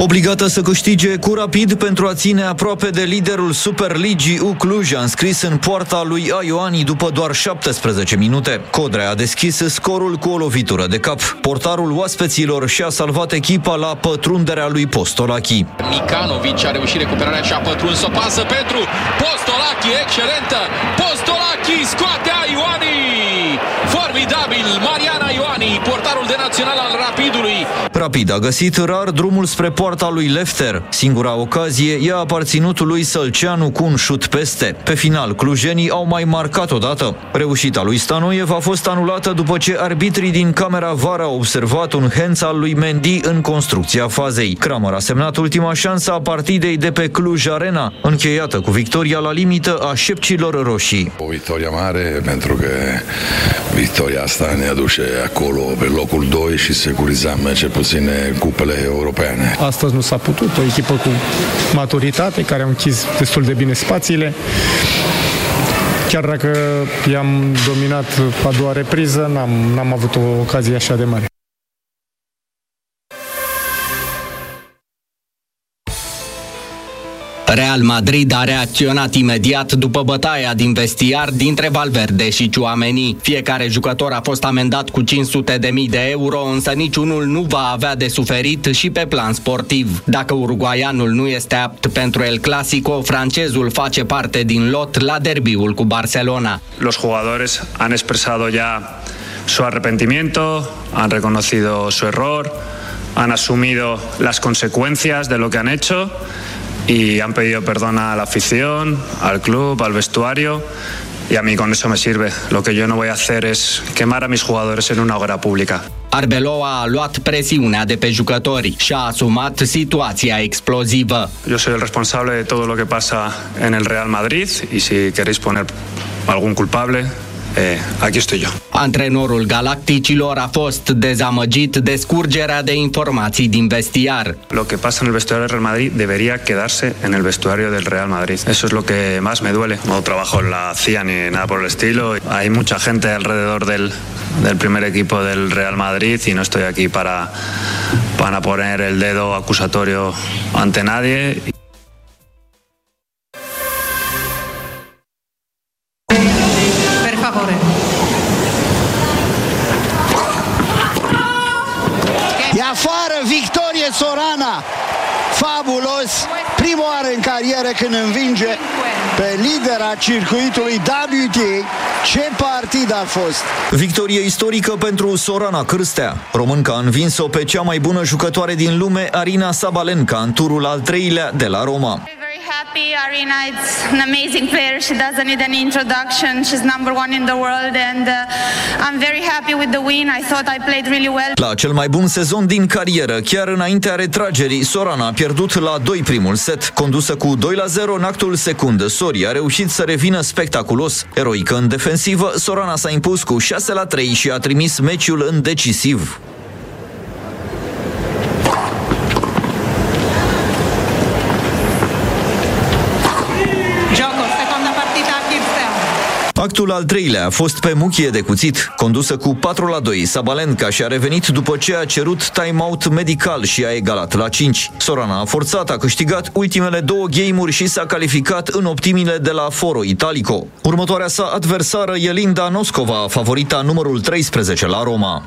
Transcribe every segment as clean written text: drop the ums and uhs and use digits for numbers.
Obligată să câștige cu Rapid pentru a ține aproape de liderul Superligii, Cluj a înscris în poarta lui Ioani după doar 17 minute. Codrea a deschis scorul cu o lovitură de cap. Portarul oaspeților și-a salvat echipa la pătrunderea lui Postolachi. Micanovic a reușit recuperarea și a pătruns o pasă pentru Postolachi, excelentă! Postolachi scoate Ioani! Formidabil! Marian Ioani, portarul de național al Rapidului. Rapid a găsit rar drumul spre poarta lui Lefter. Singura ocazie i-a aparținut lui Sălceanu cu un șut peste. Pe final, clujenii au mai marcat odată. Reușita lui Stanoiev a fost anulată după ce arbitrii din camera VAR au observat un hands al lui Mendy în construcția fazei. Kramer a semnat ultima șansă a partidei de pe Cluj Arena, încheiată cu victoria la limită a șepcilor roșii. O victoria mare, pentru că victoria asta ne aduce acolo pe locul 2 și securizăm cel puțin cupele europene. Astăzi nu s-a putut, o echipă cu maturitate, care a închis destul de bine spațiile. Chiar dacă i-am dominat a doua repriză, n-am avut o ocazie așa de mare. Real Madrid a reacționat imediat după bătaia din vestiar dintre Valverde și Tchouaméni. Fiecare jucător a fost amendat cu 500.000 de euro, însă niciunul nu va avea de suferit și pe plan sportiv. Dacă uruguaianul nu este apt pentru El Clásico, francezul face parte din lot la derbiul cu Barcelona. Los jugadores han expresado ya su arrepentimiento, han reconocido su error, han asumido las consecuencias de lo que han hecho y han pedido perdón a la afición, al club, al vestuario, y a mí con eso me sirve. Lo que yo no voy a hacer es quemar a mis jugadores en una hoguera pública. Arbeloa a luat presiunea de pe jucători și a asumat situația explozivă. Yo soy el responsable de todo lo que pasa en el Real Madrid y si queréis poner algún culpable, aquí estoy yo. Antrenorul galacticilor a fost dezamăgit de scurgerea de informații din vestiar. Lo que pasa en el vestuario del Real Madrid debería quedarse en el vestuario del Real Madrid. Eso es lo que más me duele. No trabajo en la CIA ni nada por el estilo. Hay mucha gente alrededor del primer equipo del Real Madrid y no estoy aquí para poner el dedo acusatorio ante nadie. E afară, victorie Sorana! Fabulos! Prima oară în carieră când învinge pe lidera circuitului WTA. Ce partid a fost! Victorie istorică pentru Sorana Cârstea. Românca a învins-o pe cea mai bună jucătoare din lume, Arina Sabalenka, în turul al 3-lea de la Roma. Happy. Arina is an amazing player. She doesn't need any introduction. She's number one in the world and I'm very happy with the win. I thought I played really well. La cel mai bun sezon din carieră, chiar înaintea retragerii, Sorana a pierdut la 2 primul set. Condusă cu 2-0 în actul secund, Sori a reușit să revină spectaculos. Eroică în defensivă, Sorana s-a impus cu 6-3 și a trimis meciul în decisiv. Actul al 3-lea a fost pe muchie de cuțit. Condusă cu 4-2, Sabalenka și-a revenit după ce a cerut time-out medical și a egalat la 5. Sorana a forțat, a câștigat ultimele 2 game-uri și s-a calificat în optimile de la Foro Italico. Următoarea sa adversară e Linda Noskova, favorita numărul 13 la Roma.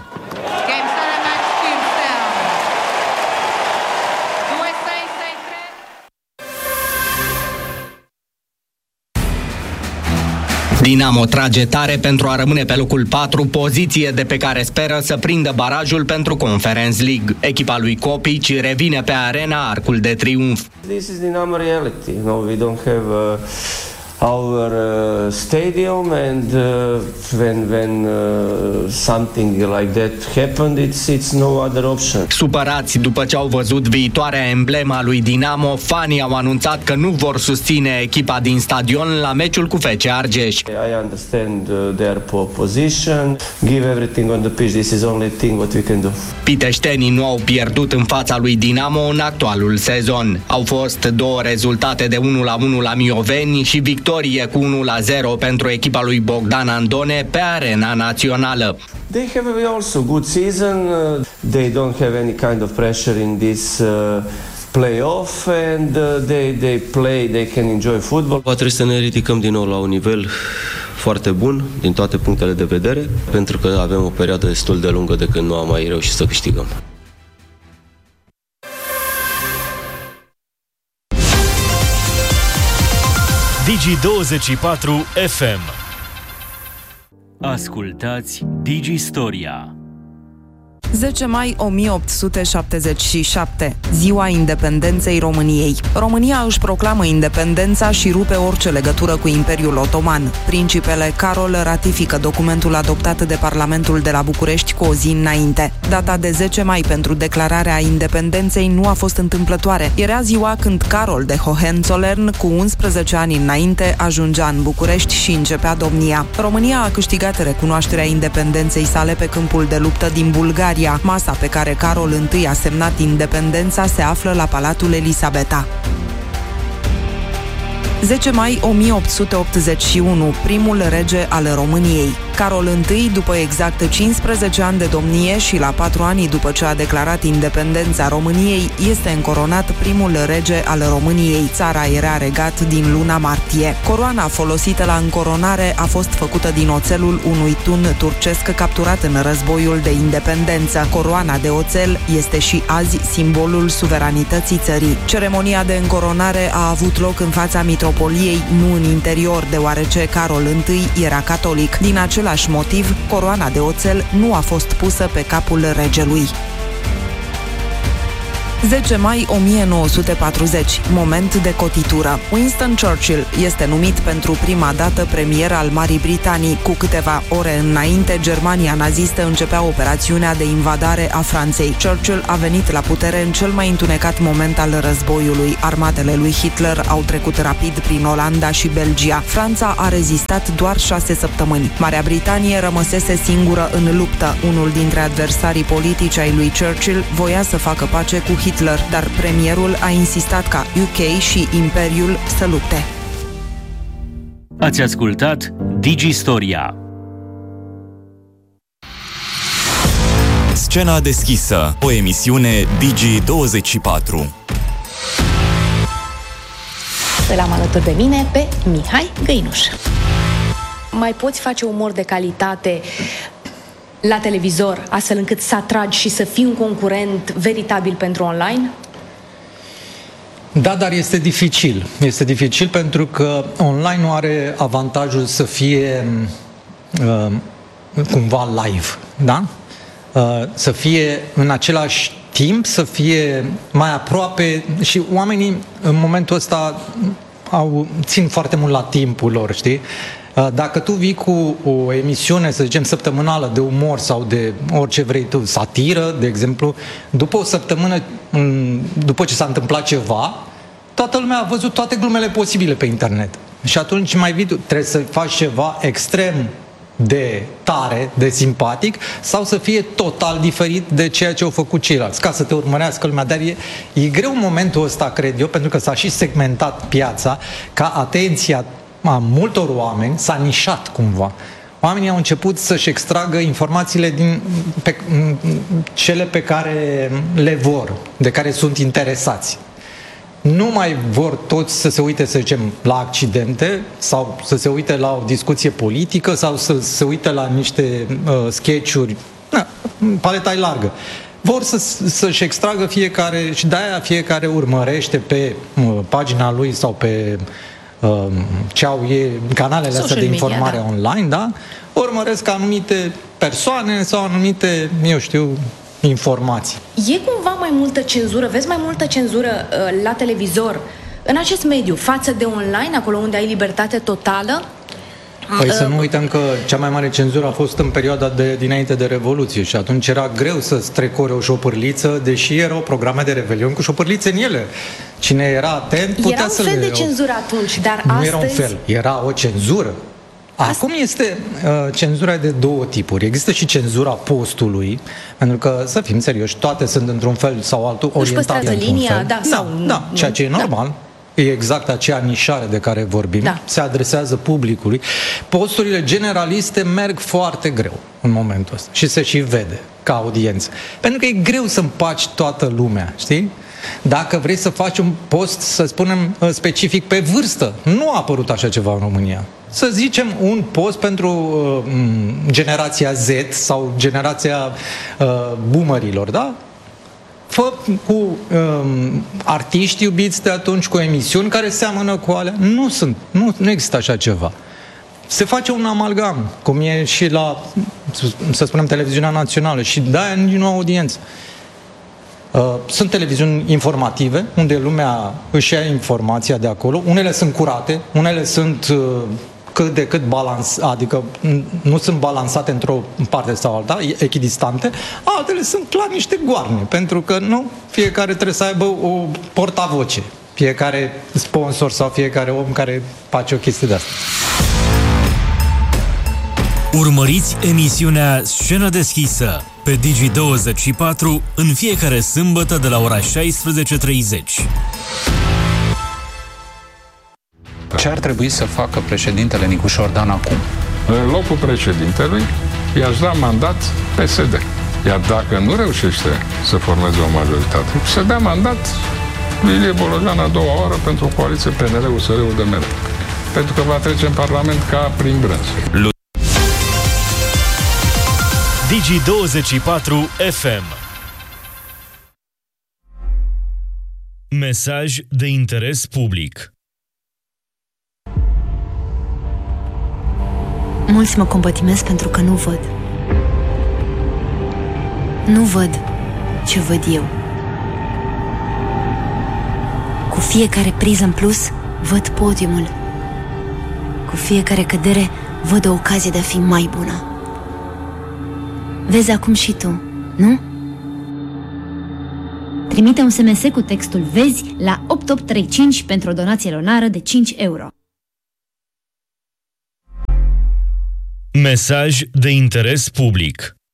Dinamo trage tare pentru a rămâne pe locul 4, poziție de pe care speră să prindă barajul pentru Conference League. Echipa lui Kopic revine pe arena Arcul de Triunf. This is Dinamo reality. No, we don't have our stadium and when something like that happened, it's no other option. Supărați după ce au văzut viitoarea emblema lui Dinamo, fanii au anunțat că nu vor susține echipa din stadion la meciul cu FC Argeș. I understand their poor position. Give everything on the pitch. This is only thing what we can do. Piteștenii nu au pierdut în fața lui Dinamo în actualul sezon. Au fost 2 rezultate de 1-1 la Mioveni și victorie cu 1-0 pentru echipa lui Bogdan Andone pe arena națională. They have also good season. They don't have any kind of pressure in this play-off and they play, they can enjoy football. Va trebui să ne ridicăm din nou la un nivel foarte bun din toate punctele de vedere, pentru că avem o perioadă destul de lungă de când nu am mai reușit să câștigăm. Digi24 FM. Ascultați Digi-Storia. 10 mai 1877, ziua independenței României. România își proclamă independența și rupe orice legătură cu Imperiul Otoman. Principele Carol ratifică documentul adoptat de Parlamentul de la București cu o zi înainte. Data de 10 mai pentru declararea independenței nu a fost întâmplătoare. Era ziua când Carol de Hohenzollern, cu 11 ani înainte, ajungea în București și începea domnia. România a câștigat recunoașterea independenței sale pe câmpul de luptă din Bulgaria. Masa pe care Carol I a semnat independența se află la Palatul Elisabeta. 10 mai 1881, primul rege al României. Carol I, după exact 15 ani de domnie și la 4 ani după ce a declarat independența României, este încoronat primul rege al României. Țara era regat din luna martie. Coroana folosită la încoronare a fost făcută din oțelul unui tun turcesc capturat în războiul de independență. Coroana de oțel este și azi simbolul suveranității țării. Ceremonia de încoronare a avut loc în fața mitropoliei, nu în interior, deoarece Carol I era catolic. Din același motiv, coroana de oțel nu a fost pusă pe capul regelui. 10 mai 1940, moment de cotitură. Winston Churchill este numit pentru prima dată premier al Marii Britanii. Cu câteva ore înainte, Germania nazistă începea operațiunea de invadare a Franței. Churchill a venit la putere în cel mai întunecat moment al războiului. Armatele lui Hitler au trecut rapid prin Olanda și Belgia. Franța a rezistat doar 6 săptămâni. Marea Britanie rămăsese singură în luptă. Unul dintre adversarii politici ai lui Churchill voia să facă pace cu Hitler, dar premierul a insistat ca UK și Imperiul să lupte. Ați ascultat Digi-Storia. Scena deschisă, o emisiune Digi24. Îl am alături de mine pe Mihai Găinuș. Mai poți face umor de calitate la televizor, astfel încât să atragi și să fii un concurent veritabil pentru online? Da, dar este dificil. Este dificil pentru că online nu are avantajul să fie cumva live, da? Să fie în același timp, să fie mai aproape și oamenii în momentul ăsta țin foarte mult la timpul lor, știi? Dacă tu vii cu o emisiune, să zicem, săptămânală de umor sau de orice vrei tu, satiră, de exemplu, după o săptămână, după ce s-a întâmplat ceva, toată lumea a văzut toate glumele posibile pe internet. Și atunci mai vii tu, trebuie să faci ceva extrem de tare, de simpatic, sau să fie total diferit de ceea ce au făcut ceilalți, ca să te urmărească lumea. Dar e greu în momentul ăsta, cred eu, pentru că s-a și segmentat piața, ca atenția a multor oameni s-a nișat cumva. Oamenii au început să-și extragă informațiile din cele pe care le vor, de care sunt interesați. Nu mai vor toți să se uite, să zicem, la accidente sau să se uite la o discuție politică sau să se uite la niște sketch-uri. Paleta e largă. Vor să-și extragă fiecare și de-aia fiecare urmărește pe pagina lui sau pe ce au canalele astea de informare online, da? Urmăresc anumite persoane sau anumite, eu știu, informații. E cumva mai multă cenzură, vezi mai multă cenzură la televizor în acest mediu față de online, acolo unde ai libertate totală? Păi să nu uităm că cea mai mare cenzură a fost în perioada dinainte de Revoluție și atunci era greu să strecori o șopârliță, deși erau programe de revelion cu șopârlițe în ele. Cine era atent putea să le... Era un fel de cenzură atunci, dar nu astăzi... era un fel, era o cenzură. Acum este cenzura de două tipuri. Există și cenzura postului, pentru că, să fim serioși, toate sunt într-un fel sau altul orientate într-un fel. Da, ceea ce e normal. E exact acea nișare de care vorbim. Da. Se adresează publicului. Posturile generaliste merg foarte greu în momentul ăsta și se și vede ca audiență. Pentru că e greu să împaci toată lumea, știi? Dacă vrei să faci un post, să spunem, specific pe vârstă, nu a apărut așa ceva în România. Să zicem un post pentru generația Z sau generația boomerilor, da? Fă cu artiști iubiți de atunci, cu emisiuni care seamănă cu alea. Nu există așa ceva. Se face un amalgam, cum e și la, să spunem, televiziunea națională, și de-aia nu au audiență. Sunt televiziuni informative, unde lumea își ia informația de acolo. Unele sunt curate, unele sunt cât de cât adică nu sunt balansate într-o parte sau alta, echidistante. Altele sunt clar niște goarne, pentru că nu fiecare trebuie să aibă o portavoce. Fiecare sponsor sau fiecare om care face o chestie de asta. Urmăriți emisiunea Scenă deschisă pe Digi24 în fiecare sâmbătă de la ora 16:30. Ce ar trebui să facă președintele Nicușor Dan acum? În locul președintelui i-aș da mandat PSD. Iar dacă nu reușește să formeze o majoritate, să dea mandat Ilie Bolojan a doua oară pentru coaliție PNL-USR-ul de mereu. Pentru că va trece în Parlament ca prin brânz. Digi24 FM. Mesaj de interes public. Mulți mă compătimesc pentru că nu văd. Nu văd ce văd eu. Cu fiecare priză în plus, văd podiumul. Cu fiecare cădere, văd o ocazie de a fi mai bună. Vezi acum și tu, nu? Trimite un SMS cu textul VEZI la 8835 pentru o donație lunară de 5 euro. Mesaj de interes public.